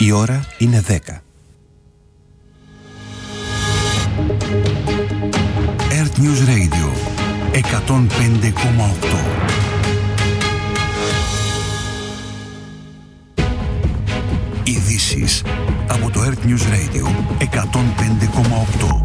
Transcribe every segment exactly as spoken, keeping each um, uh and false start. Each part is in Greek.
Η ώρα είναι δέκα. Earth News Radio εκατόν πέντε κόμμα οκτώ. Ειδήσεις από το Earth News Radio εκατόν πέντε κόμμα οκτώ.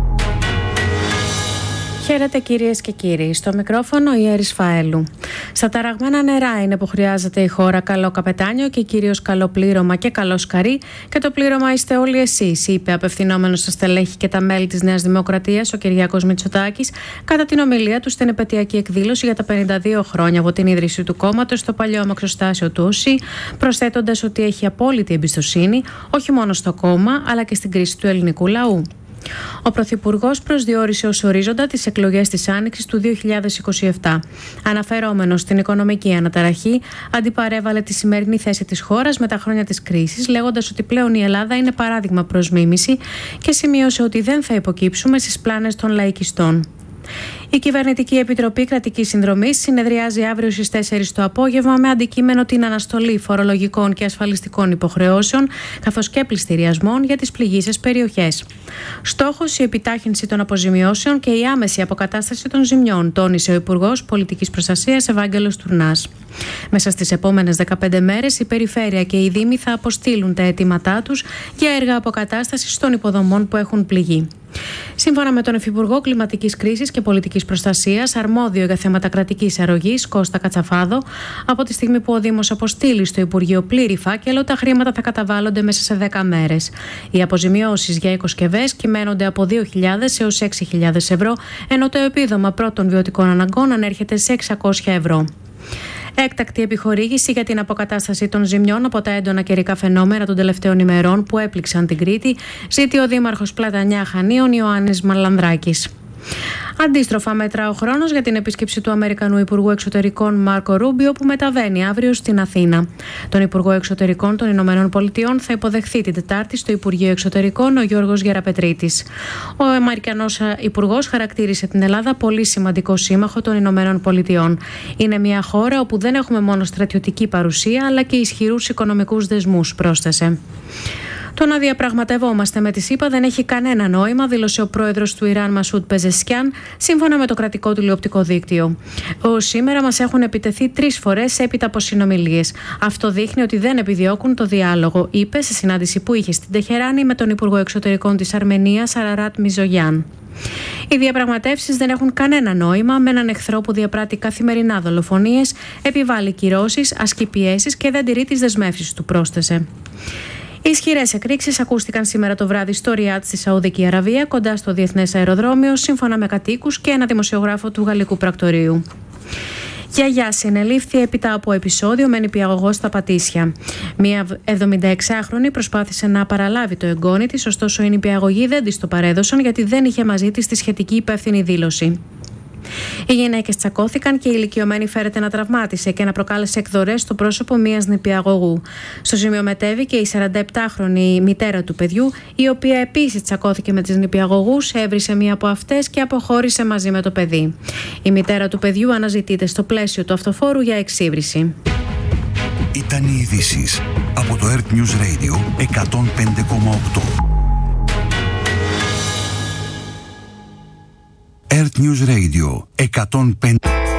Χαίρετε κυρίες και κύριοι, στο μικρόφωνο η Έρης Φαέλου. Στα ταραγμένα νερά είναι που χρειάζεται η χώρα καλό καπετάνιο και κυρίως καλό πλήρωμα και καλό σκαρί, και το πλήρωμα είστε όλοι εσείς, είπε απευθυνόμενος στα στελέχη και τα μέλη της Νέας Δημοκρατίας ο Κυριάκος Μητσοτάκης κατά την ομιλία του στην επετειακή εκδήλωση για τα πενήντα δύο χρόνια από την ίδρυση του κόμματος στο παλιό αμαξοστάσιο του ΟΣΥ, προσθέτοντας ότι έχει απόλυτη εμπιστοσύνη όχι μόνο στο κόμμα αλλά και στην κρίση του ελληνικού λαού. Ο Πρωθυπουργός προσδιορίσε ως ορίζοντα τις εκλογές της Άνοιξης του δύο χιλιάδες είκοσι επτά. Αναφερόμενος στην οικονομική αναταραχή, αντιπαρέβαλε τη σημερινή θέση της χώρας με τα χρόνια της κρίσης, λέγοντας ότι πλέον η Ελλάδα είναι παράδειγμα προς μίμηση και σημείωσε ότι δεν θα υποκύψουμε στις πλάνες των λαϊκιστών. Η Κυβερνητική Επιτροπή Κρατικής Συνδρομής συνεδριάζει αύριο στις τέσσερις το απόγευμα με αντικείμενο την αναστολή φορολογικών και ασφαλιστικών υποχρεώσεων καθώς και πληστηριασμών για τις πληγείσες περιοχές. Στόχος η επιτάχυνση των αποζημιώσεων και η άμεση αποκατάσταση των ζημιών, τόνισε ο Υπουργός Πολιτικής Προστασίας Ευάγγελος Τουρνάς. Μέσα στις επόμενες δεκαπέντε μέρες η Περιφέρεια και οι Δήμοι θα αποστείλουν τα αιτήματά τους για έργα αποκατάστασης των υποδομών που έχουν πληγεί. Σύμφωνα με τον Υφυπουργό Κλιματικής Κρίσης και Πολιτικής Προστασίας, αρμόδιο για θέματα κρατικής αρρωγής, Κώστα Κατσαφάδο, από τη στιγμή που ο Δήμος αποστείλει στο Υπουργείο πλήρη φάκελο, τα χρήματα θα καταβάλλονται μέσα σε δέκα μέρες. Οι αποζημιώσεις για οικοσκευές κυμαίνονται από δύο χιλιάδες έως έξι χιλιάδες ευρώ, ενώ το επίδομα πρώτων βιωτικών αναγκών ανέρχεται σε εξακόσια ευρώ. Έκτακτη επιχορήγηση για την αποκατάσταση των ζημιών από τα έντονα καιρικά φαινόμενα των τελευταίων ημερών που έπληξαν την Κρήτη, ζήτει ο Δήμαρχος Πλατανιά Χανίων Ιωάννης Μαλανδράκης. Αντίστροφα μέτρα ο χρόνος για την επίσκεψη του Αμερικανού Υπουργού Εξωτερικών Μάρκο Ρούμπιο, που μεταβαίνει αύριο στην Αθήνα. Τον Υπουργό Εξωτερικών των Ηνωμένων Πολιτειών θα υποδεχθεί την Τετάρτη στο Υπουργείο Εξωτερικών ο Γιώργος Γεραπετρίτης. Ο Αμερικανός Υπουργός χαρακτήρισε την Ελλάδα πολύ σημαντικό σύμμαχο των Ηνωμένων Πολιτειών. Είναι μια χώρα όπου δεν έχουμε μόνο στρατιωτική παρουσία αλλά και ισχυρούς οικονομικούς δεσμούς, πρόσθεσε. Το να διαπραγματευόμαστε με τη ΣΥΠΑ δεν έχει κανένα νόημα, δήλωσε ο πρόεδρος του Ιράν Μασούντ Πεζεσκιάν, σύμφωνα με το κρατικό τηλεοπτικό δίκτυο. Ο, σήμερα μας έχουν επιτεθεί τρεις φορές έπειτα από συνομιλίες. Αυτό δείχνει ότι δεν επιδιώκουν το διάλογο, είπε σε συνάντηση που είχε στην Τεχεράνη με τον Υπουργό Εξωτερικών της Αρμενίας, Αραράτ Μιζογιάν. Οι διαπραγματεύσεις δεν έχουν κανένα νόημα με έναν εχθρό που διαπράττει καθημερινά δολοφονίες, επιβάλλει κυρώσεις, ασκεί πιέσεις και δεν τηρεί τις δεσμεύσεις του, πρόσθεσε. Οι ισχυρές εκρήξεις ακούστηκαν σήμερα το βράδυ στο Ριάτ στη Σαουδική Αραβία, κοντά στο διεθνές αεροδρόμιο, σύμφωνα με κατοίκους και ένα δημοσιογράφο του γαλλικού πρακτορείου. Γιαγιά συνελήφθη έπειτα από επεισόδιο με νηπιαγωγό στα Πατήσια. Μία εβδομηνταεξάχρονη προσπάθησε να παραλάβει το εγγόνι της, ωστόσο οι νηπιαγωγοί δεν της το παρέδωσαν γιατί δεν είχε μαζί της τη σχετική υπεύθυνη δήλωση. Οι γυναίκες τσακώθηκαν και η ηλικιωμένη φέρεται να τραυμάτισε και να προκάλεσε εκδορές στο πρόσωπο μιας νηπιαγωγού. Στο σημείο μετέβη και η σαρανταεπτάχρονη μητέρα του παιδιού, η οποία επίσης τσακώθηκε με τις νηπιαγωγούς, έβρισε μία από αυτές και αποχώρησε μαζί με το παιδί. Η μητέρα του παιδιού αναζητείται στο πλαίσιο του αυτοφόρου για εξύβριση. Ήταν οι ειδήσεις από το Earth News Radio εκατόν πέντε κόμμα οκτώ. Earth News Radio εκατόν πέντε.